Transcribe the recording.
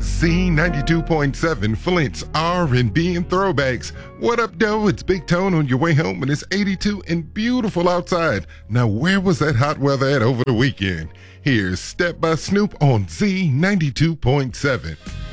Z92.7 Flint's R&B and throwbacks. What up, though? It's Big Tone on your way home, and it's 82 and beautiful outside. Now, where was that hot weather at over the weekend? Here's Step by Snoop on Z92.7.